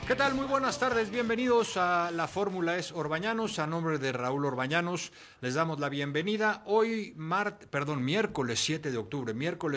¿Qué tal? Muy buenas tardes, bienvenidos a la Fórmula Es Orbañanos. A nombre de Raúl Orbañanos les damos la bienvenida. Hoy, miércoles 7 de octubre,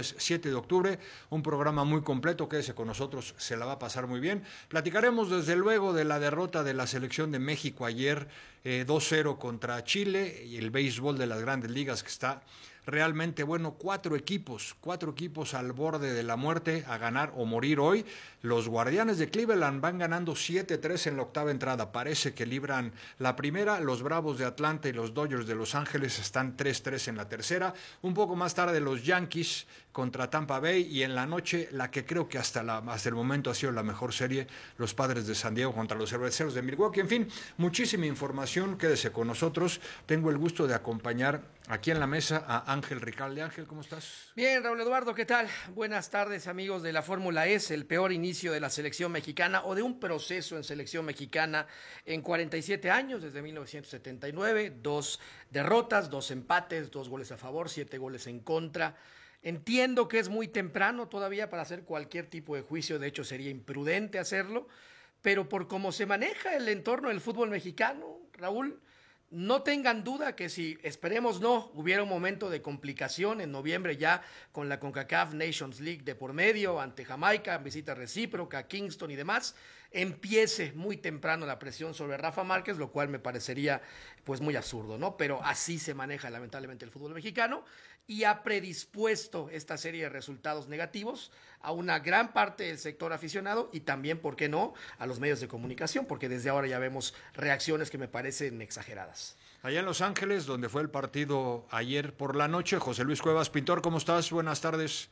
un programa muy completo. Quédese con nosotros, se la va a pasar muy bien. Platicaremos desde luego de la derrota de la selección de México ayer, 2-0 contra Chile, y el béisbol de las grandes ligas que está realmente bueno. Cuatro equipos al borde de la muerte, a ganar o morir hoy. Los Guardianes de Cleveland van ganando 7-3 en la octava entrada, parece que libran la primera. Los Bravos de Atlanta y los Dodgers de Los Ángeles están 3-3 en la tercera. Un poco más tarde los Yankees contra Tampa Bay, y en la noche la que creo que hasta el momento ha sido la mejor serie, los Padres de San Diego contra los Cerveceros de Milwaukee. En fin, muchísima información, quédese con nosotros. Tengo el gusto de acompañar aquí en la mesa a Ángel Ricalde. Ángel, ¿cómo estás? Bien, Raúl Eduardo, ¿qué tal? Buenas tardes, amigos de la Fórmula E. El peor inicio de la selección mexicana o de un proceso en selección mexicana en 47 años, desde 1979, 2 derrotas, 2 empates, 2 goles a favor, 7 goles en contra. Entiendo que es muy temprano todavía para hacer cualquier tipo de juicio, de hecho sería imprudente hacerlo, pero por cómo se maneja el entorno del fútbol mexicano, Raúl, no tengan duda que si, esperemos no, hubiera un momento de complicación en noviembre ya con la CONCACAF Nations League de por medio, ante Jamaica, visita recíproca, Kingston y demás, empiece muy temprano la presión sobre Rafa Márquez, lo cual me parecería pues muy absurdo, ¿no? Pero así se maneja lamentablemente el fútbol mexicano y ha predispuesto esta serie de resultados negativos a una gran parte del sector aficionado y también, ¿por qué no?, a los medios de comunicación, porque desde ahora ya vemos reacciones que me parecen exageradas. Allá en Los Ángeles, donde fue el partido ayer por la noche, José Luis Cuevas. Pintor, ¿cómo estás? Buenas tardes.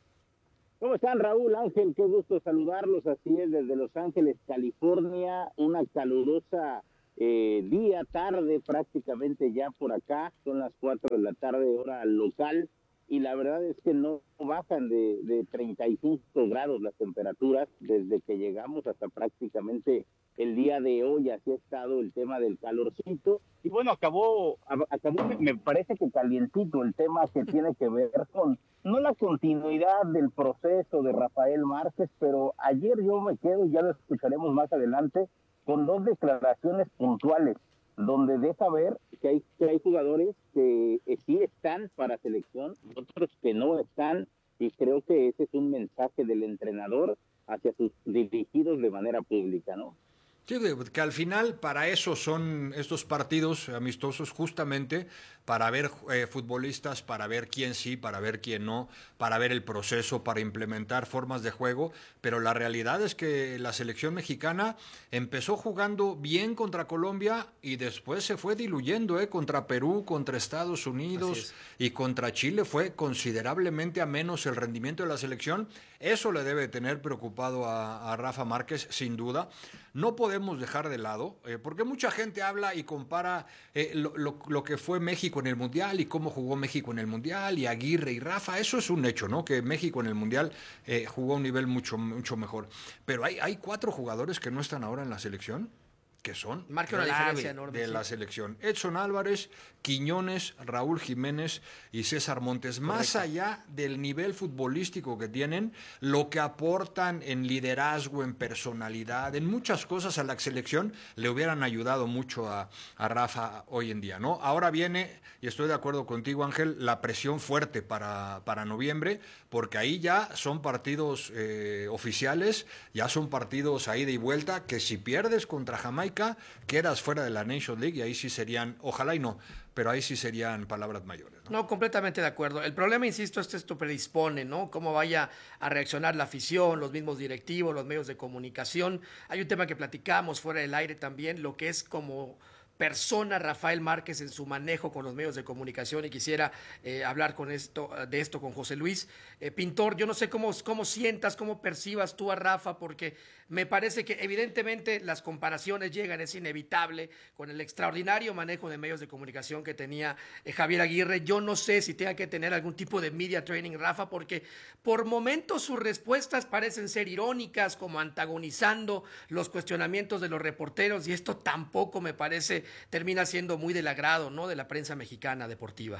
¿Cómo están, Raúl, Ángel? Qué gusto saludarlos. Así es, desde Los Ángeles, California, una calurosa día, tarde prácticamente ya por acá. Son las 4 de la tarde, hora local, y la verdad es que no bajan de 35 grados las temperaturas desde que llegamos hasta prácticamente el día de hoy. Así ha estado el tema del calorcito. Y bueno, acabó me parece que calientito el tema que tiene que ver con no la continuidad del proceso de Rafael Márquez, pero ayer yo me quedo, ya lo escucharemos más adelante, con dos declaraciones puntuales, donde deja ver que hay jugadores que sí están para selección, otros que no están, y creo que ese es un mensaje del entrenador hacia sus dirigidos de manera pública, ¿no? Sí, que al final para eso son estos partidos amistosos, justamente para ver futbolistas, para ver quién sí, para ver quién no, para ver el proceso, para implementar formas de juego. Pero la realidad es que la selección mexicana empezó jugando bien contra Colombia y después se fue diluyendo, contra Perú, contra Estados Unidos y contra Chile fue considerablemente a menos el rendimiento de la selección. Eso le debe tener preocupado a Rafa Márquez, sin duda. No podemos dejar de lado, porque mucha gente habla y compara lo que fue México en el Mundial y cómo jugó México en el Mundial, y Aguirre y Rafa. Eso es un hecho, ¿no? Que México en el Mundial jugó a un nivel mucho mejor. Pero hay 4 jugadores que no están ahora en la selección, que son marca una diferencia enorme de la selección. Edson Álvarez, Quiñones, Raúl Jiménez y César Montes. Correcto. Más allá del nivel futbolístico que tienen, lo que aportan en liderazgo, en personalidad, en muchas cosas a la selección, le hubieran ayudado mucho a Rafa hoy en día, ¿no? Ahora viene, y estoy de acuerdo contigo, Ángel, la presión fuerte para noviembre, porque ahí ya son partidos oficiales, ya son partidos a ida y vuelta, que si pierdes contra Jamaica, quedas fuera de la Nations League, y ahí sí serían, ojalá y no, pero ahí sí serían palabras mayores, ¿no? No, completamente de acuerdo. El problema, insisto, esto predispone, ¿no? Cómo vaya a reaccionar la afición, los mismos directivos, los medios de comunicación. Hay un tema que platicamos fuera del aire también, lo que es como persona Rafael Márquez en su manejo con los medios de comunicación, y quisiera hablar de esto con José Luis. Pintor, yo no sé cómo sientas, cómo percibas tú a Rafa, porque me parece que evidentemente las comparaciones llegan, es inevitable, con el extraordinario manejo de medios de comunicación que tenía Javier Aguirre. Yo no sé si tenga que tener algún tipo de media training Rafa, porque por momentos sus respuestas parecen ser irónicas, como antagonizando los cuestionamientos de los reporteros, y esto tampoco me parece, termina siendo muy del agrado, ¿no?, de la prensa mexicana deportiva.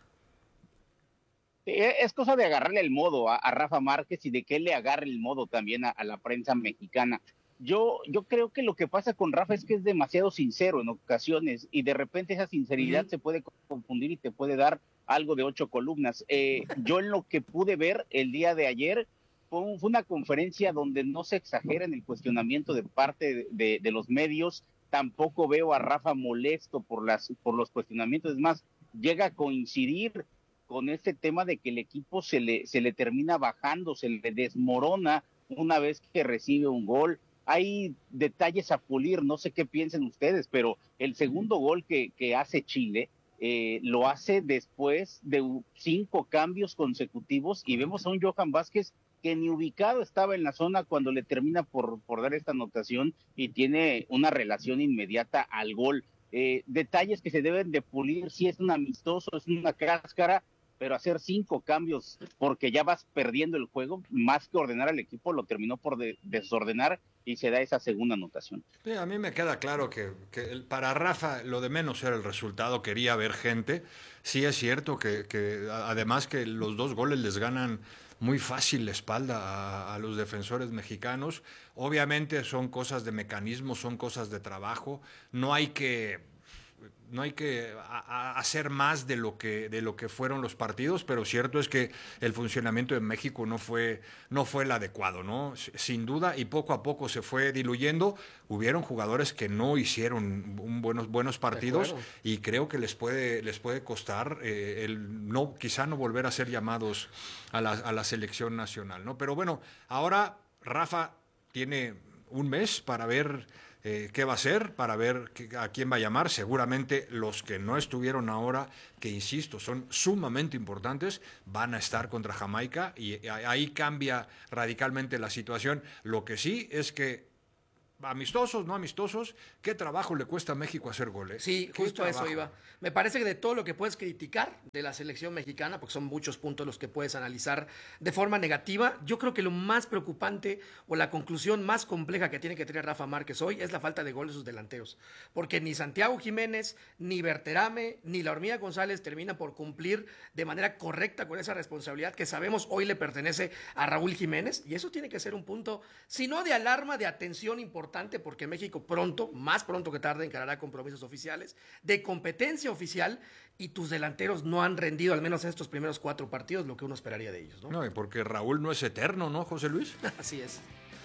Es cosa de agarrarle el modo a Rafa Márquez y de que él le agarre el modo también a la prensa mexicana. Yo creo que lo que pasa con Rafa es que es demasiado sincero en ocasiones y de repente esa sinceridad se puede confundir y te puede dar algo de 8 columnas. Yo en lo que pude ver el día de ayer fue una conferencia donde no se exagera en el cuestionamiento de parte de los medios. Tampoco veo a Rafa molesto por los cuestionamientos. Es más, llega a coincidir con este tema de que el equipo se le termina bajando, se le desmorona una vez que recibe un gol. Hay detalles a pulir, no sé qué piensen ustedes, pero el segundo gol que hace Chile lo hace después de 5 cambios consecutivos y vemos a un Johan Vázquez que ni ubicado estaba en la zona cuando le termina por dar esta anotación y tiene una relación inmediata al gol. Detalles que se deben de pulir, si es un amistoso, es una cáscara, pero hacer 5 cambios porque ya vas perdiendo el juego, más que ordenar al equipo, lo terminó por desordenar y se da esa segunda anotación. Sí, a mí me queda claro que para Rafa lo de menos era el resultado, quería ver gente. Sí es cierto que además que los 2 goles les ganan muy fácil la espalda a los defensores mexicanos. Obviamente son cosas de mecanismo, son cosas de trabajo. No hay que hacer más de lo que fueron los partidos, pero cierto es que el funcionamiento de México no fue el adecuado, ¿no? Sin duda, y poco a poco se fue diluyendo. Hubieron jugadores que no hicieron buenos partidos y creo que les puede costar quizá no volver a ser llamados a la selección nacional, ¿no? Pero bueno, ahora Rafa tiene un mes para ver qué va a hacer, para ver a quién va a llamar. Seguramente los que no estuvieron ahora, que insisto, son sumamente importantes, van a estar contra Jamaica y ahí cambia radicalmente la situación. Lo que sí es que amistosos, no amistosos, qué trabajo le cuesta a México hacer goles. Sí, justo a eso iba. Me parece que de todo lo que puedes criticar de la selección mexicana, porque son muchos puntos los que puedes analizar de forma negativa, yo creo que lo más preocupante o la conclusión más compleja que tiene que tener Rafa Márquez hoy es la falta de gol de sus delanteros. Porque ni Santiago Jiménez, ni Berterame, ni la Hormiga González terminan por cumplir de manera correcta con esa responsabilidad que sabemos hoy le pertenece a Raúl Jiménez. Y eso tiene que ser un punto, si no de alarma, de atención importante, porque México pronto, más pronto que tarde, encarará compromisos oficiales de competencia oficial y tus delanteros no han rendido, al menos en estos primeros 4 partidos, lo que uno esperaría de ellos, ¿no? No, porque Raúl no es eterno, ¿no, José Luis? Así es.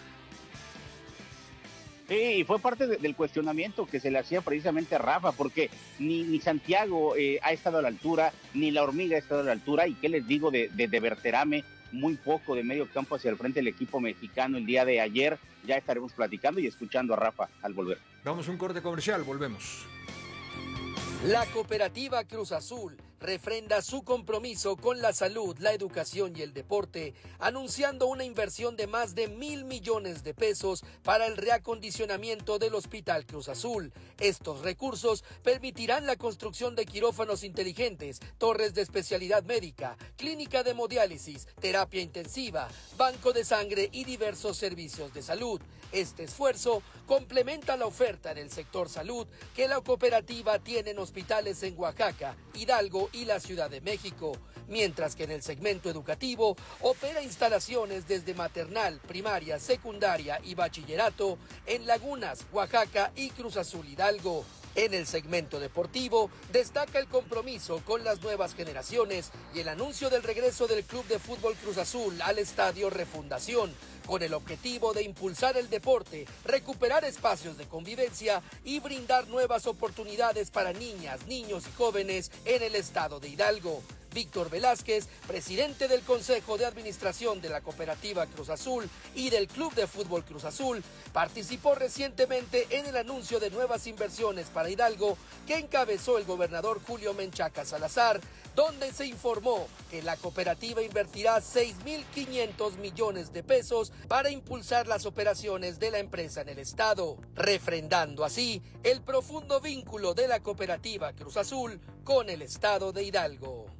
Sí, y fue parte del cuestionamiento que se le hacía precisamente a Rafa, porque ni Santiago ha estado a la altura, ni la Hormiga ha estado a la altura, y qué les digo de Berterame, muy poco de medio campo hacia el frente del equipo mexicano el día de ayer. Ya estaremos platicando y escuchando a Rafa al volver. Vamos a un corte comercial, volvemos. La cooperativa Cruz Azul refrenda su compromiso con la salud, la educación y el deporte, anunciando una inversión de más de 1,000 millones de pesos para el reacondicionamiento del Hospital Cruz Azul. Estos recursos permitirán la construcción de quirófanos inteligentes, torres de especialidad médica, clínica de hemodiálisis, terapia intensiva, banco de sangre y diversos servicios de salud. Este esfuerzo complementa la oferta en el sector salud que la cooperativa tiene en hospitales en Oaxaca, Hidalgo y la Ciudad de México, mientras que en el segmento educativo opera instalaciones desde maternal, primaria, secundaria y bachillerato en Lagunas, Oaxaca y Cruz Azul Hidalgo. En el segmento deportivo destaca el compromiso con las nuevas generaciones y el anuncio del regreso del Club de Fútbol Cruz Azul al Estadio Refundación, con el objetivo de impulsar el deporte, recuperar espacios de convivencia y brindar nuevas oportunidades para niñas, niños y jóvenes en el estado de Hidalgo. Víctor Velázquez, presidente del Consejo de Administración de la Cooperativa Cruz Azul y del Club de Fútbol Cruz Azul, participó recientemente en el anuncio de nuevas inversiones para Hidalgo que encabezó el gobernador Julio Menchaca Salazar, donde se informó que la cooperativa invertirá 6,500 millones de pesos para impulsar las operaciones de la empresa en el estado, refrendando así el profundo vínculo de la cooperativa Cruz Azul con el estado de Hidalgo.